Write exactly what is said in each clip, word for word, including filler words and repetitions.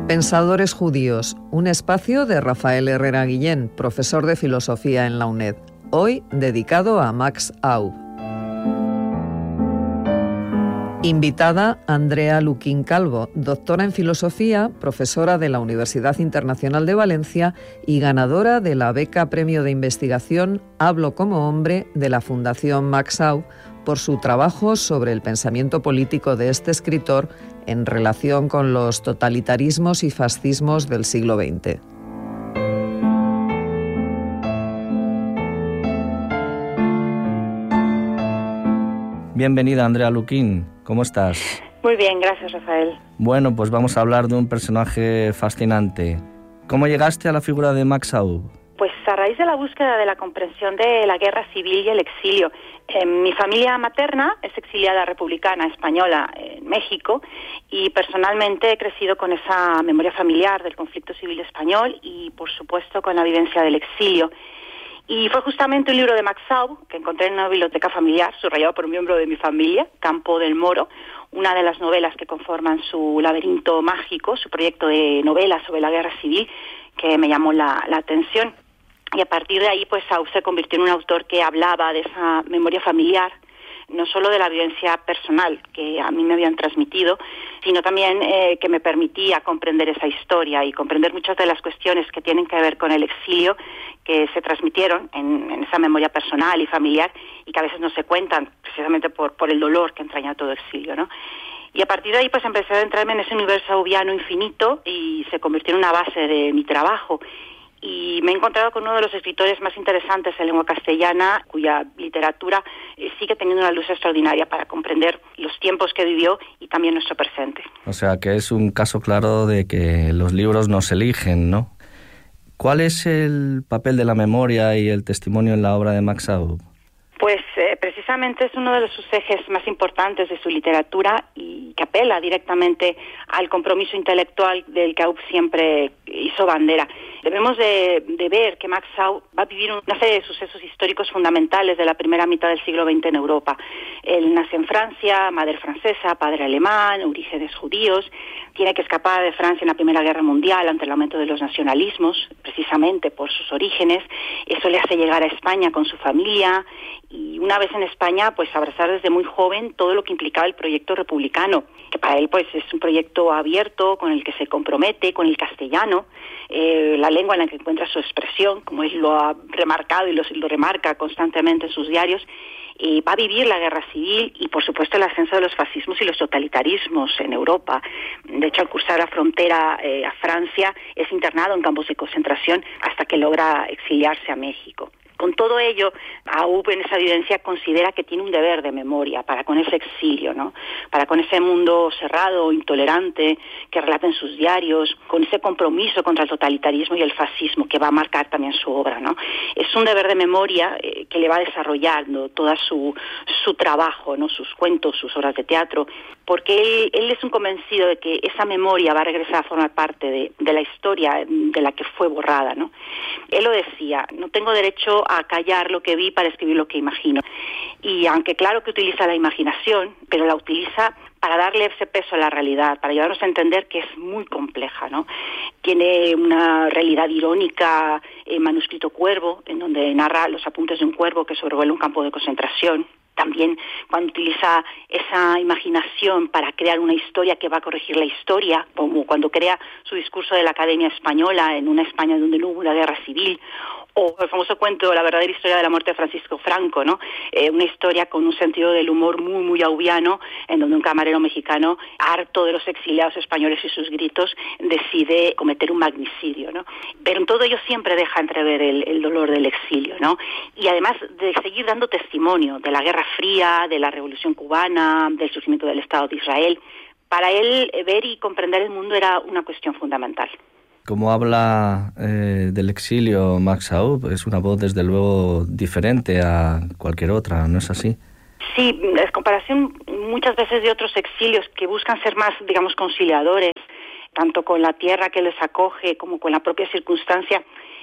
Pensadores judíos, un espacio de Rafael Herrera Guillén, profesor de filosofía en la UNED, hoy dedicado a Max Aub. Invitada Andrea Luquín Calvo, doctora en filosofía, profesora de la Universidad Internacional de Valencia y ganadora de la beca Premio de Investigación Hablo como hombre de la Fundación Max Aub por su trabajo sobre el pensamiento político de este escritor en relación con los totalitarismos y fascismos del siglo veinte. Bienvenida, Andrea Luquín. ¿Cómo estás? Muy bien, gracias, Rafael. Bueno, pues vamos a hablar de un personaje fascinante. ¿Cómo llegaste a la figura de Max Aub? Pues a raíz de la búsqueda de la comprensión de la guerra civil y el exilio. Eh, mi familia materna es exiliada republicana española en México y personalmente he crecido con esa memoria familiar del conflicto civil español y, por supuesto, con la vivencia del exilio. Y fue justamente un libro de Max Aub que encontré en una biblioteca familiar, subrayado por un miembro de mi familia, Campo del Moro, una de las novelas que conforman su laberinto mágico, su proyecto de novela sobre la guerra civil, que me llamó la, la atención. Y a partir de ahí, pues Aub se convirtió en un autor que hablaba de esa memoria familiar, no solo de la vivencia personal que a mí me habían transmitido, sino también eh, que me permitía comprender esa historia y comprender muchas de las cuestiones que tienen que ver con el exilio que se transmitieron en, en esa memoria personal y familiar y que a veces no se cuentan precisamente por, por el dolor que entraña todo exilio, ¿no? Y a partir de ahí pues empecé a adentrarme en ese universo aubiano infinito y se convirtió en una base de mi trabajo. Y me he encontrado con uno de los escritores más interesantes en lengua castellana, cuya literatura eh, sigue teniendo una luz extraordinaria para comprender los tiempos que vivió y también nuestro presente. O sea, que es un caso claro de que los libros nos eligen, ¿no? ¿Cuál es el papel de la memoria y el testimonio en la obra de Max Aub? Pues eh, precisamente es uno de sus ejes más importantes de su literatura y que apela directamente al compromiso intelectual del que Aub siempre hizo bandera. Debemos de, de ver que Max Aub va a vivir una serie de sucesos históricos fundamentales de la primera mitad del siglo veinte en Europa. Él nace en Francia, madre francesa, padre alemán, orígenes judíos, tiene que escapar de Francia en la Primera Guerra Mundial ante el aumento de los nacionalismos, precisamente por sus orígenes. Eso le hace llegar a España con su familia y una vez en España, pues abrazar desde muy joven todo lo que implicaba el proyecto republicano, que para él pues es un proyecto abierto con el que se compromete con el castellano, eh, la lengua en la que encuentra su expresión, como él lo ha remarcado y lo, lo remarca constantemente en sus diarios. Y va a vivir la guerra civil y, por supuesto, el ascenso de los fascismos y los totalitarismos en Europa. De hecho, al cruzar la frontera eh, a Francia, es internado en campos de concentración hasta que logra exiliarse a México. Con todo ello, Aub en esa vivencia considera que tiene un deber de memoria para con ese exilio, ¿no? Para con ese mundo cerrado, intolerante, que relata en sus diarios, con ese compromiso contra el totalitarismo y el fascismo que va a marcar también su obra, ¿no? Es un deber de memoria eh, que le va desarrollando toda su, su trabajo, ¿no? Sus cuentos, sus obras de teatro, porque él, él es un convencido de que esa memoria va a regresar a formar parte de, de la historia de la que fue borrada, ¿no? Él lo decía, no tengo derecho a callar lo que vi para escribir lo que imagino. Y aunque claro que utiliza la imaginación, pero la utiliza para darle ese peso a la realidad, para ayudarnos a entender que es muy compleja, ¿no? Tiene una realidad irónica, eh, Manuscrito Cuervo, en donde narra los apuntes de un cuervo que sobrevuela un campo de concentración. También cuando utiliza esa imaginación para crear una historia que va a corregir la historia, como cuando crea su discurso de la Academia Española en una España donde no hubo una guerra civil, o el famoso cuento La verdadera historia de la muerte de Francisco Franco, ¿no? Eh, una historia con un sentido del humor muy, muy aubiano, en donde un camarero mexicano, harto de los exiliados españoles y sus gritos, decide cometer un magnicidio, ¿no? Pero en todo ello siempre deja entrever el, el dolor del exilio, ¿no? Y además de seguir dando testimonio de la Guerra Fría, de la Revolución Cubana, del surgimiento del Estado de Israel. Para él, ver y comprender el mundo era una cuestión fundamental. Como habla eh, del exilio Max Aub, es una voz desde luego diferente a cualquier otra, ¿no es así? Sí, en comparación muchas veces de otros exilios que buscan ser más, digamos, conciliadores, tanto con la tierra que les acoge como con la propia circunstancia,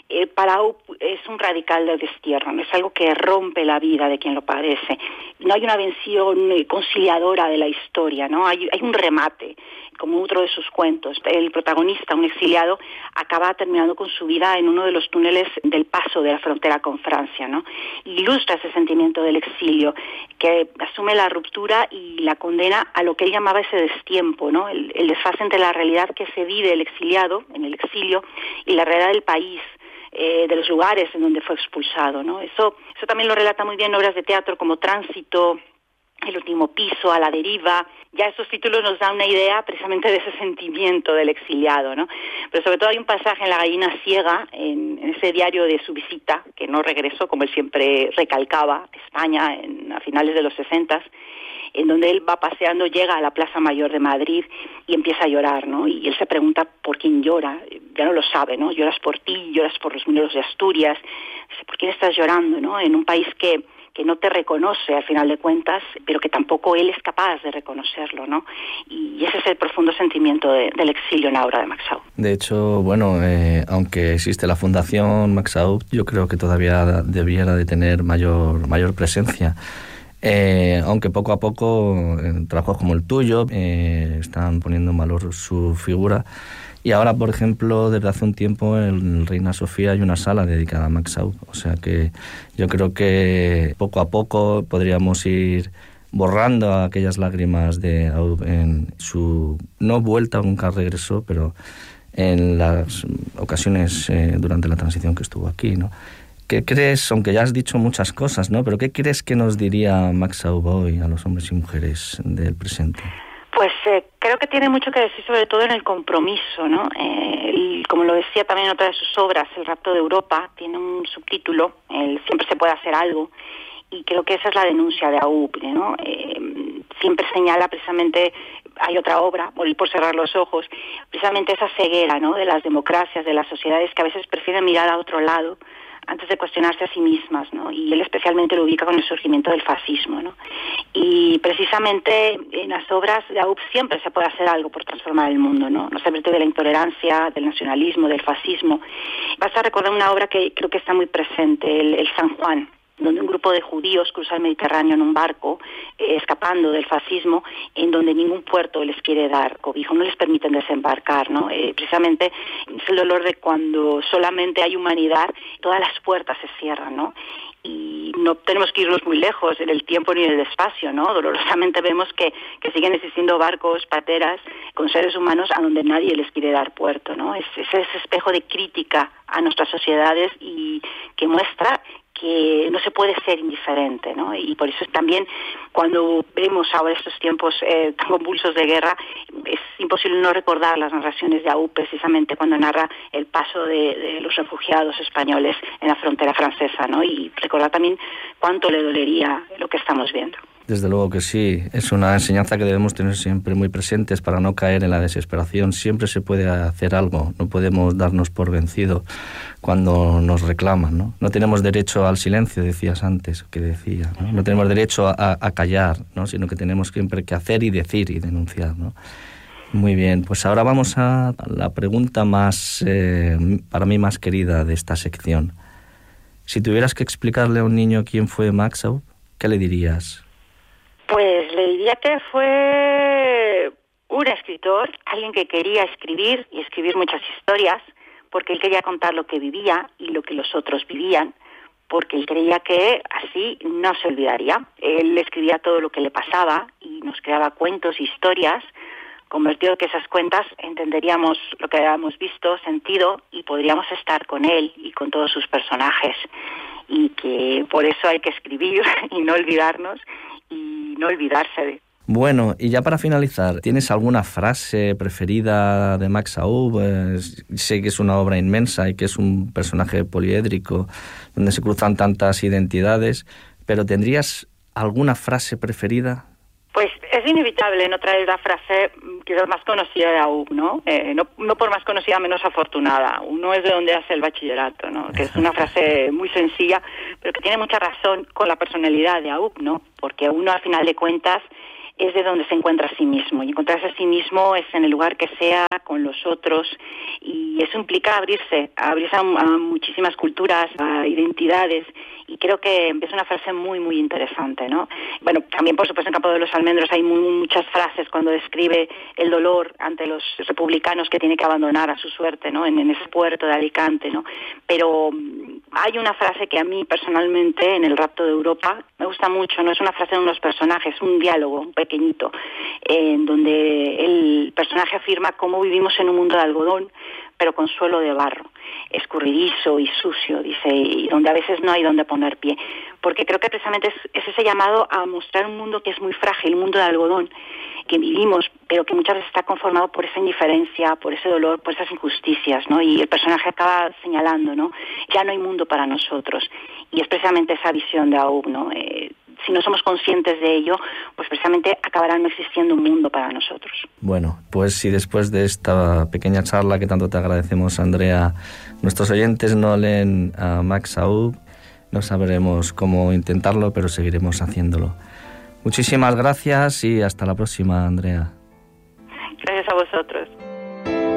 eh, para Aub es un radical de destierro, no es algo que rompe la vida de quien lo padece. No hay una vención conciliadora de la historia, ¿no? Hay, hay un remate, como otro de sus cuentos. El protagonista, un exiliado, acaba terminando con su vida en uno de los túneles del paso de la frontera con Francia, ¿no? Ilustra ese sentimiento del exilio, que asume la ruptura y la condena a lo que él llamaba ese destiempo, ¿no? El, el desfase entre la realidad que se vive el exiliado, en el exilio, y la realidad del país, eh, de los lugares en donde fue expulsado, ¿no? Eso, eso también lo relata muy bien obras de teatro como Tránsito, El último piso, A la deriva. Ya estos títulos nos dan una idea precisamente de ese sentimiento del exiliado, ¿no? Pero sobre todo hay un pasaje en La gallina ciega, en, en ese diario de su visita, que no regresó, como él siempre recalcaba, a España en, a finales de los sesentas, en donde él va paseando, llega a la Plaza Mayor de Madrid y empieza a llorar, ¿no? Y él se pregunta por quién llora, ya no lo sabe, ¿no? Lloras por ti, lloras por los mineros de Asturias, ¿por quién estás llorando, no? En un país que que no te reconoce al final de cuentas, pero que tampoco él es capaz de reconocerlo, ¿no? Y ese es el profundo sentimiento de, del exilio en la obra de Max Aub. De hecho, bueno, eh, aunque existe la Fundación Max Aub, yo creo que todavía debiera de tener mayor, mayor presencia. Eh, aunque poco a poco, en trabajos como el tuyo, eh, están poniendo en valor su figura. Y ahora, por ejemplo, desde hace un tiempo en Reina Sofía hay una sala dedicada a Max Aub. O sea que yo creo que poco a poco podríamos ir borrando aquellas lágrimas de Aub en su, no vuelta, nunca regresó, pero en las ocasiones eh, durante la transición que estuvo aquí, ¿no? ¿Qué crees, aunque ya has dicho muchas cosas, ¿no? Pero qué crees que nos diría Max Aub hoy a los hombres y mujeres del presente? Pues eh, creo que tiene mucho que decir, sobre todo en el compromiso, ¿no? Eh, el, como lo decía también en otra de sus obras, El rapto de Europa, tiene un subtítulo, el Siempre se puede hacer algo, y creo que esa es la denuncia de Aub, ¿no? Eh, siempre señala precisamente, hay otra obra, Morir por cerrar los ojos, precisamente esa ceguera, ¿no? De las democracias, de las sociedades que a veces prefieren mirar a otro lado antes de cuestionarse a sí mismas, ¿no? Y él especialmente lo ubica con el surgimiento del fascismo, ¿no? Y precisamente en las obras de Aub siempre se puede hacer algo por transformar el mundo, ¿no? No se trata de la intolerancia, del nacionalismo, del fascismo. Vas a recordar una obra que creo que está muy presente, el, el San Juan, donde un grupo de judíos cruza el Mediterráneo en un barco, eh, escapando del fascismo, en donde ningún puerto les quiere dar cobijo, no les permiten desembarcar, ¿no? Eh, precisamente es el dolor de cuando solamente hay humanidad, todas las puertas se cierran, ¿no? Y no tenemos que irnos muy lejos en el tiempo ni en el espacio, ¿no? Dolorosamente vemos que, que siguen existiendo barcos, pateras, con seres humanos a donde nadie les quiere dar puerto, ¿no? Es, es ese espejo de crítica a nuestras sociedades y que muestra que no se puede ser indiferente, ¿no? Y por eso también cuando vemos ahora estos tiempos eh, tan convulsos de guerra, es imposible no recordar las narraciones de Aub, precisamente cuando narra el paso de, de los refugiados españoles en la frontera francesa, ¿no? Y recordar también cuánto le dolería lo que estamos viendo. Desde luego que sí, es una enseñanza que debemos tener siempre muy presentes para no caer en la desesperación. Siempre se puede hacer algo, no podemos darnos por vencido cuando nos reclaman, ¿no? No tenemos derecho al silencio, decías antes, que decía, ¿no? No tenemos derecho a, a callar, ¿no? Sino que tenemos siempre que hacer y decir y denunciar, ¿no? Muy bien, pues ahora vamos a la pregunta más, eh, para mí más querida de esta sección. Si tuvieras que explicarle a un niño quién fue Max Aub, ¿qué le dirías? Pues le diría que fue un escritor, alguien que quería escribir y escribir muchas historias, porque él quería contar lo que vivía y lo que los otros vivían, porque él creía que así no se olvidaría. Él escribía todo lo que le pasaba y nos creaba cuentos, historias, convertido que esas cuentas entenderíamos lo que habíamos visto, sentido, y podríamos estar con él y con todos sus personajes. Y que por eso hay que escribir y no olvidarnos y no olvidarse de... Bueno, y ya para finalizar, ¿tienes alguna frase preferida de Max Aub? Eh, sé que es una obra inmensa y que es un personaje poliédrico donde se cruzan tantas identidades, pero ¿tendrías alguna frase preferida? Pues es inevitable no traer la frase quizás más conocida de Aub, ¿no? Eh, no, no por más conocida, menos afortunada. Uno es de donde hace el bachillerato, ¿no? Que es una frase muy sencilla, pero que tiene mucha razón con la personalidad de Aub, ¿no? Porque uno, al final de cuentas, es de donde se encuentra a sí mismo. Y encontrarse a sí mismo es en el lugar que sea, con los otros, y eso implica abrirse, abrirse a, a muchísimas culturas, a identidades, y creo que es una frase muy, muy interesante, ¿no? Bueno, también, por supuesto, en Campo de los Almendros hay muy, muchas frases cuando describe el dolor ante los republicanos que tiene que abandonar a su suerte, ¿no? En, en ese puerto de Alicante, ¿no? Pero hay una frase que a mí personalmente, en El rapto de Europa, me gusta mucho, no es una frase de unos personajes, es un diálogo, un pequeñito, eh, en donde el personaje afirma cómo vivimos en un mundo de algodón, pero con suelo de barro, escurridizo y sucio, dice, y donde a veces no hay donde poner pie. Porque creo que precisamente es, es ese llamado a mostrar un mundo que es muy frágil, un mundo de algodón, que vivimos, pero que muchas veces está conformado por esa indiferencia, por ese dolor, por esas injusticias, ¿no? Y el personaje acaba señalando, ¿no? Ya no hay mundo para nosotros. Y es precisamente esa visión de Aub, ¿no? Eh, si no somos conscientes de ello, pues precisamente acabará no existiendo un mundo para nosotros. Bueno, pues si después de esta pequeña charla que tanto te agradecemos, Andrea, nuestros oyentes no leen a Max Aub, no sabremos cómo intentarlo, pero seguiremos haciéndolo. Muchísimas gracias y hasta la próxima, Andrea. Gracias a vosotros.